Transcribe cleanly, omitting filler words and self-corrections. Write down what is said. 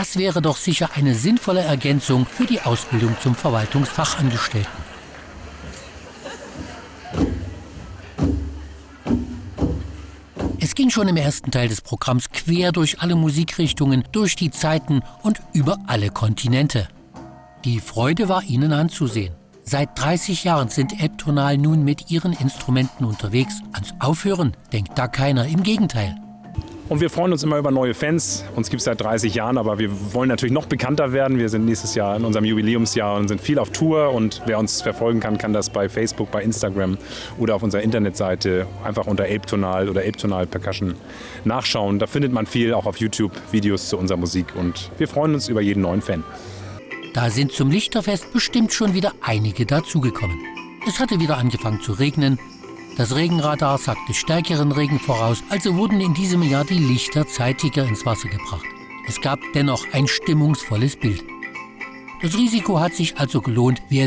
Das wäre doch sicher eine sinnvolle Ergänzung für die Ausbildung zum Verwaltungsfachangestellten. Es ging schon im ersten Teil des Programms quer durch alle Musikrichtungen, durch die Zeiten und über alle Kontinente. Die Freude war ihnen anzusehen. Seit 30 Jahren sind Elbtonal nun mit ihren Instrumenten unterwegs. Ans Aufhören denkt da keiner, im Gegenteil. Und wir freuen uns immer über neue Fans. Uns gibt es seit 30 Jahren, aber wir wollen natürlich noch bekannter werden. Wir sind nächstes Jahr in unserem Jubiläumsjahr und sind viel auf Tour. Und wer uns verfolgen kann, kann das bei Facebook, bei Instagram oder auf unserer Internetseite einfach unter Elbtonal oder Elbtonal Percussion nachschauen. Da findet man viel, auch auf YouTube, Videos zu unserer Musik. Und wir freuen uns über jeden neuen Fan. Da sind zum Lichterfest bestimmt schon wieder einige dazugekommen. Es hatte wieder angefangen zu regnen. Das Regenradar sagte stärkeren Regen voraus, also wurden in diesem Jahr die Lichter zeitiger ins Wasser gebracht. Es gab dennoch ein stimmungsvolles Bild. Das Risiko hat sich also gelohnt. Wer